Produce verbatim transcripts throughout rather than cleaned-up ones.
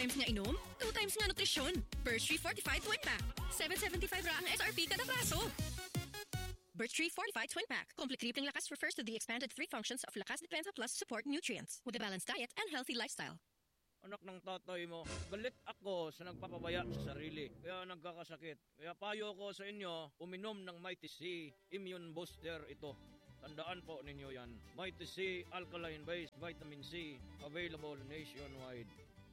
times nga inom, two times nga nutrisyon. Birch Tree Fortified Twin Pack. seven seventy-five ra ang S R P kada braso. Birch Tree Fortified Twin Pack. Complete Tripling Lakas refers to the expanded three functions of Lakas Depensa Plus support nutrients with a balanced diet and healthy lifestyle. Anak ng tatay mo, galit ako sa nagpapabaya sa sarili. Kaya nagkakasakit. Kaya payo ko sa inyo, uminom ng Mighty C Immune Booster ito. Tandaan po ninyo yan. Mighty C Alkaline-Based Vitamin C. Available nationwide.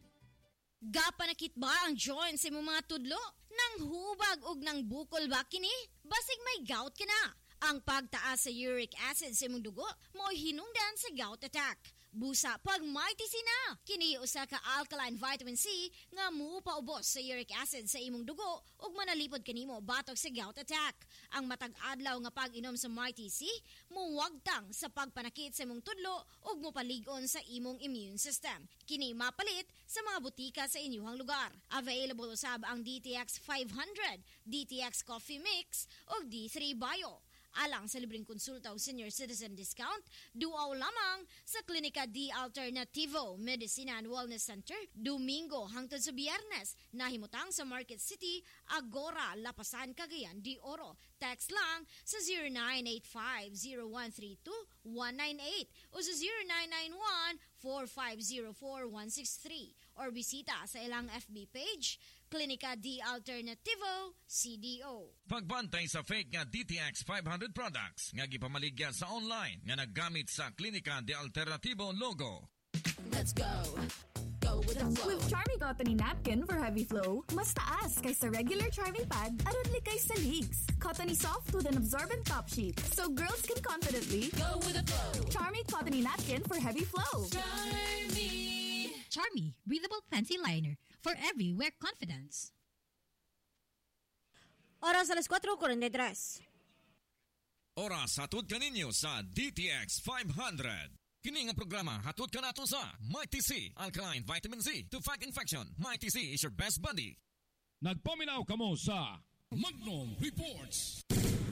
Gapanakit ba ang joints sa mga tudlo? Nang hubag og nang bukol ba kini? Basig may gout ka na. Ang pagtaas sa uric acid sa imong dugo mo hinungdan sa gout attack. Busa pag Mighty C na. Kini usa ka alkaline vitamin C nga mupaubos sa uric acid sa imong dugo ug manalipod kanimo batok sa gout attack. Ang matag adlaw nga pag-inom sa Mighty C muwagtang sa pagpanakit sa imong tudlo ug mopalig-on sa imong immune system. Kini mapalit sa mga butika sa inyong lugar. Available usab ang D T X five hundred, D T X Coffee Mix ug D three Bio. Alang sa libreng konsulta o senior citizen discount, duaw lamang sa Klinika D Alternativo Medicina and Wellness Center, Domingo hangtod sa Biyernes, nahimutang sa Market City, Agora, Lapasan, Cagayan de Oro. Text lang sa zero nine eight five zero one three two one nine eight o sa zero nine nine one four five zero four one six three or bisita sa ilang F B page, Klinika D Alternativo C D O. Pagbantay sa fake nga D T X five hundred products nga gipamaligya sa online nga naggamit sa Klinika D Alternativo logo. Let's go. Go with the flow. With Charmy Cotton Napkin for heavy flow, mas taas kaysa regular Charmy pad aron likay sa leaks. Cottony soft with an absorbent top sheet so girls can confidently go with the flow. Charmy Cotton Napkin for heavy flow. Charmy. Charmy, breathable panty liner for everywhere confidence. Oras alas four forty-three. Oras hatod kaninyo sa D T X five hundred. Kini nga programa hatod ka nato sa Mighty C Alkaline Vitamin C to fight infection. Mighty C is your best buddy. Nagpaminaw kamo sa Magnum Reports.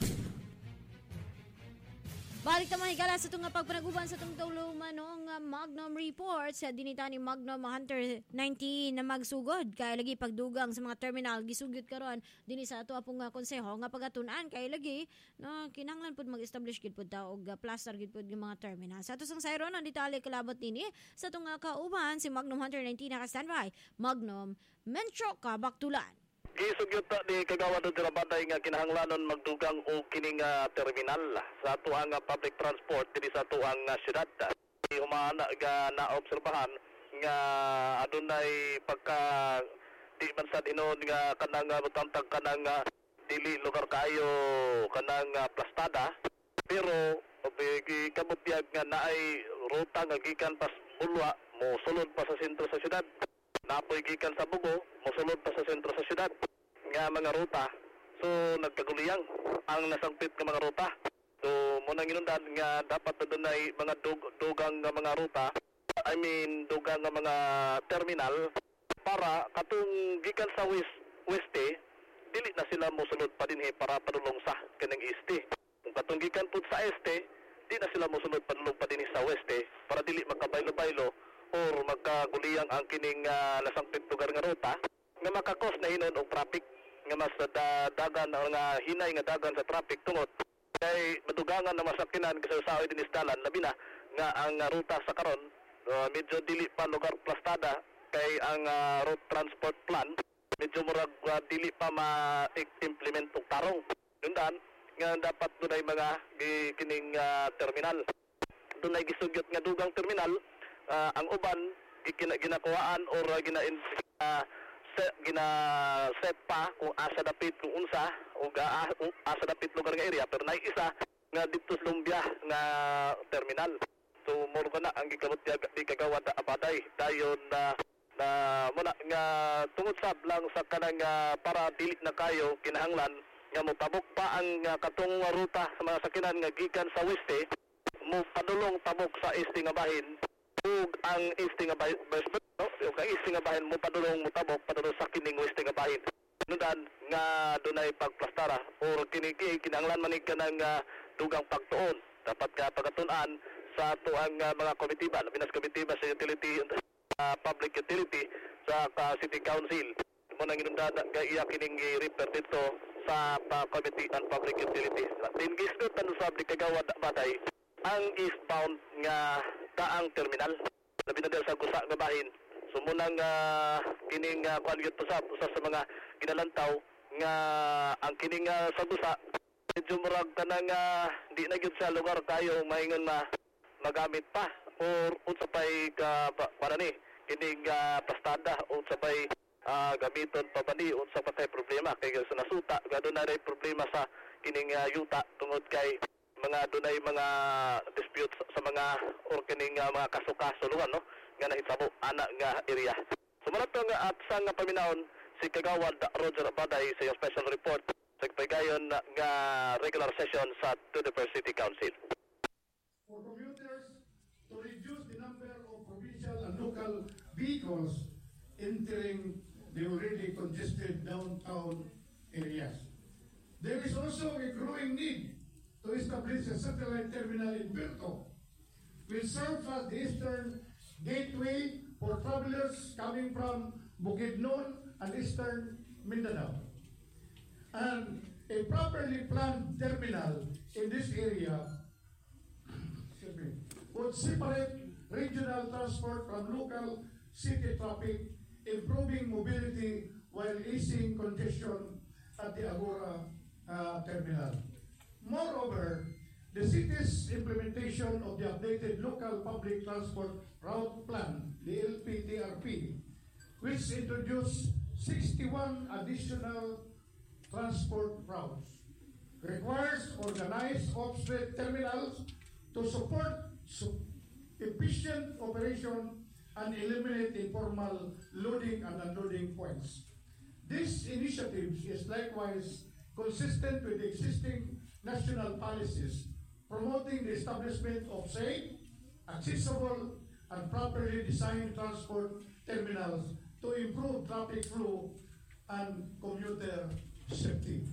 Balik ta mahigala sa itong pagpanaguban sa itong tulumanong Magnum Report sa dinita ni Magnum Hunter nineteen na magsugod. Kaya lagi pagdugang sa mga terminal, gisugyot karon din sa ato apong konseho nga pagatunan. Kaya lagi no, kinanglan po mag-establish gid po ta og plaster gid po yung mga terminal. Sa ato sang sayron, ang detalye kalabot nini sa itong kauban si Magnum Hunter nineteen naka-standby. Magnum, Mentro ka Baktulan. Gisugyot ta ni kagawad ng Tirabaday nga kinahanglanon magdugang o kining uh, terminal sa tuang uh, public transport dili sa tuang uh, syudad. Humana ga naobserbahan nga adunay pagka di man sad inon nga kanang uh, butantag kanang uh, dili lugar kayo kanang uh, plastada pero obigi kabutiyag nga naay ruta nga gikan pas Ulwa mo sulod pa sa sentro sa syudad. Napoy gikan sa Bugo, mosulod pa sa sentro sa syudad nga mga ruta. So nagkaguliyang ang nasangpit nga mga ruta. So muna ginundan nga dapat dunay mga dug dugang nga mga ruta. I mean dugang nga mga terminal para katong gikan sa west weste dili na sila mosulod pa dinhi para padulong sa kanang este. Kung katong gikan pud sa este, di na sila mosulod padulong pa dinhi sa weste para dili makabaylo-baylo or magkaguliyang ang kining uh, nasangpit lugar nga ruta nga makakos na hinon og traffic nga mas da, dagan nga hinay nga dagan sa traffic tungod kay madugangan na masakinan kasi sa din istalan labi na nga ang uh, ruta sa karon uh, medyo dili pa lugar plastada kay ang uh, road transport plan medyo murag uh, dili pa ma-implement og tarong dundan nga dapat dunay mga kining uh, terminal dunay gisugyot nga dugang terminal. Uh, ang uban gina, ginakuhaan or uh, gina uh, set, gina set pa kung asa dapit kung unsa o uh, asa dapit lugar nga area pero nay isa nga dito sa Lumbia nga terminal. So mo na ang gikamot di kagawad abaday dayon na na muna nga tungod sab lang sa kanang uh, para dili na kayo kinahanglan nga motabok pa ang uh, katong ruta sa mga sakinan nga gikan sa weste mo padulong tabok sa este nga bahin. Ug ang este nga bahin, no? Yung ang este nga bahin mo padulong mo tabok padulong sa kining este nga bahin. Nudan nga dunay pagplastara or kiniki kinahanglan man ka ng uh, dugang pagtuon. Dapat ka pagatunan sa tuang uh, mga komitiba, Pinas komitiba sa utility uh, public utility sa ka City Council. Mo nang inundada nga iya kining i-refer dito sa uh, Committee on Public Utilities. Tingisno tan sa kagawad baday ang eastbound nga daang terminal. Labi na sa gusa nga bahin. So munang uh, kining uh, kuan gyud sa usa sa mga ginalantaw nga ang kining uh, sa gusa medyo murag kanang uh, di na gyud sa lugar kayo maingon ma magamit pa or unsa pay ka pa, para ni kining uh, pastada unsa pay uh, gamiton pa ba ni unsa pa tay problema kay sa nasuta gado na ray problema sa kining uh, yuta tungod kay mga dunay mga disputes sa mga or kining uh, mga kaso-kaso lugan no nga nahitabo ana nga area. So marato nga at sa nga paminahon si Kagawad Roger Baday sa iyong special report sa pagayon nga regular session sa Tudor City Council. For commuters to reduce the number of provincial and local vehicles entering the already congested downtown areas. There is also a growing need to establish a satellite terminal in Berto, which serves as the eastern gateway for travelers coming from Bukidnon and eastern Mindanao. And a properly planned terminal in this area excuse me, would separate regional transport from local city traffic, improving mobility while easing congestion at the Agora uh, terminal. Moreover, the city's implementation of the updated local public transport route plan, the L P T R P, which introduced sixty-one additional transport routes, requires organized off-street terminals to support su- efficient operation and eliminate informal loading and unloading points. This initiative is likewise consistent with the existing national policies promoting the establishment of safe, accessible, and properly designed transport terminals to improve traffic flow and commuter safety.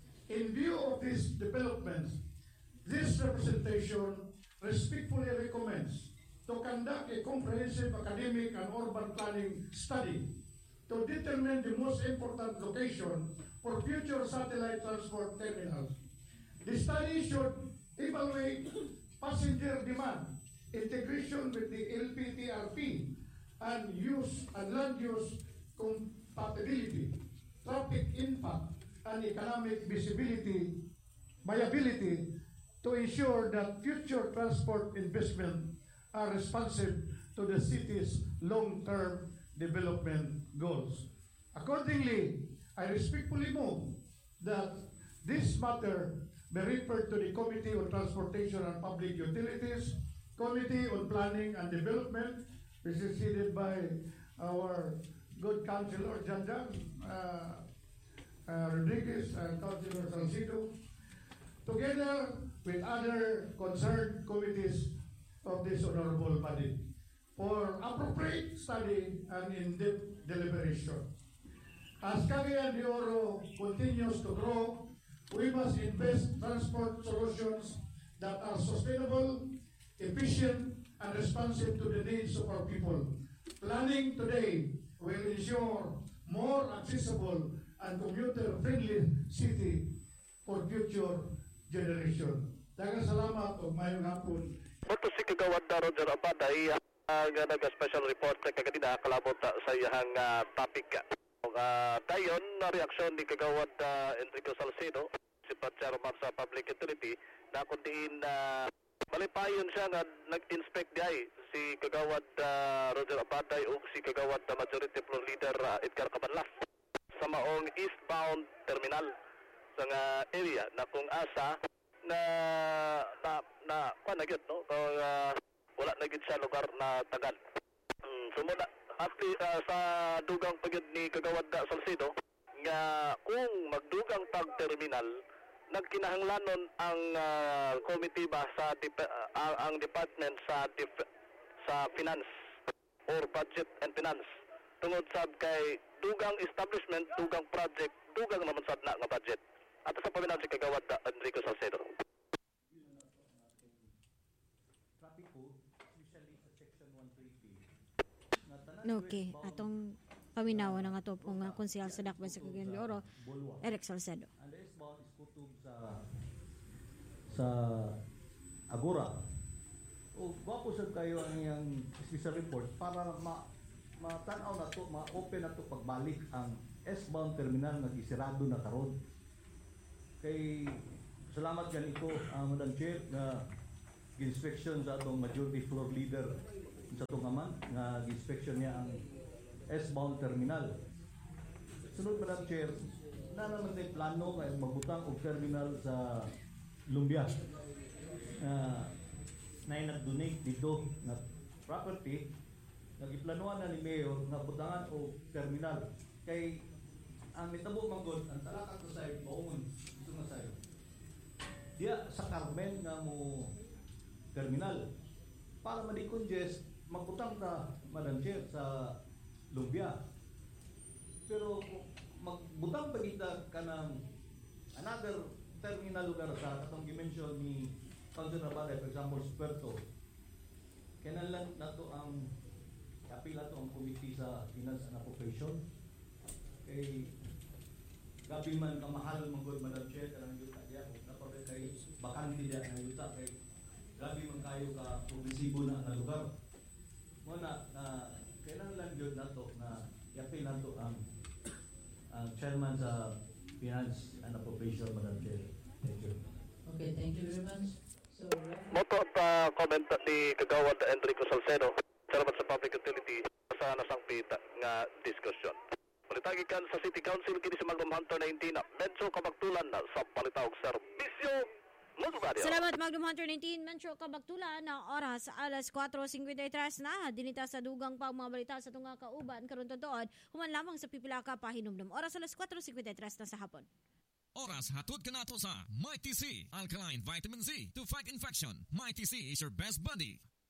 In view of these developments, this representation respectfully recommends to conduct a comprehensive academic and urban planning study to determine the most important location for future satellite transport terminals. The study should evaluate passenger demand, integration with the L P T R P, and use and land use compatibility, traffic impact, and economic visibility, viability to ensure that future transport investment are responsive to the city's long-term development goals. Accordingly, I respectfully move that this matter be referred to the Committee on Transportation and Public Utilities, Committee on Planning and Development, which is headed by our good Councilor Janjan uh, uh, Rodriguez and Councilor Salcido, together with other concerned committees of this honorable body, for appropriate study and in-depth deliberation. As Cagayan de Oro continues to grow, we must invest transport solutions that are sustainable, efficient, and responsive to the needs of our people. Planning today will ensure more accessible and commuter-friendly city for future generation. Daghang salamat o mayong hapon. Ito si Kagawad Roger Abaday ang uh, nag-special report sa kaganina kalabot uh, sa iyang uh, topic. Uh, dayon na reaksyon ni Kagawad uh, Enrico Salcedo, si Chairman sa Public Utility, na kundiin na uh, malipayon siya nga nag-inspect diay si Kagawad uh, Roger Abaday o si Kagawad uh, Majority Floor Leader uh, Edgar Cabanlas sa maong eastbound terminal sa nga area na kung asa na na na kuan na gyud no kung uh, wala na gyud sa lugar na tagal. Um, sumuna Ati, uh, sa dugang pagyud ni Kagawad Salcido nga kung magdugang pag-terminal nagkinahanglanon ang uh, committee ba sa dip- uh, ang department sa dip- sa finance or budget and finance tungod sab kay dugang establishment, dugang project, dugang naman sad na nga budget. Ato sa paminaw si Kagawad Enrico Salcedo. Okay, atong paminawa ng ato pong uh, konsehal sa Dakbayan sa Cagayan de Oro, Eric Salcedo. Ang S-bound is kutub sa sa Agora. O gwapo sad kayo ang iyang special report para ma matanaw na to, ma-open na to pagbalik ang S-bound terminal nga gisirado na karon. Kay salamat ganito ang uh, Madam Chair na inspection sa atong majority floor leader sa atong aman nga inspection niya ang S-bound terminal. Sunod Madam Chair, na naman tayo plano kay magbutang og terminal sa Lumbia. Uh, na nag-donate dito na property nagiplanuhan na ni Mayor na butangan o terminal kay ang nitabo manggod ang talakang sa side maungon ito nga side diya sa Carmen nga mo terminal para ma-decongest magbutang ta Madam Chair sa Lumbia pero magbutang pa kita kanang another terminal lugar sa katong dimension ni Councilor Rabaday, for example, Sperto. Kailan lang nato ang kapila to ang committee sa Finance and Appropriation. Kay gabi man kamahal manggod Madam Chair kanang yuta diya kung napabay kay bakante diya ang yuta kay gabi man kayo ka progresibo na na lugar. Mo na na kailan lang gyud nato na yapil nato ang ang chairman sa Finance and Appropriation, Madam Chair. Thank you. Okay, thank you very much. So, Moto at uh, comment ni Kagawad Enrico Salcedo, salamat sa public utility sa nasangpita nga diskusyon. Palitagikan sa City Council kini sa Magnum Hunter nineteen, medyo kabagtulan na sa palitawag serbisyo. Salamat Magnum Hunter nineteen, Metro Kabagtulan na oras alas four fifty-three na. Dinita sa dugang pa mga balita sa tunga kauban karon tuod human lamang sa pipila ka pahinumdum. Oras alas four fifty-three na sa hapon. Oras hatod ka nato sa Mighty C, Alkaline Vitamin Z to fight infection. Mighty C is your best buddy.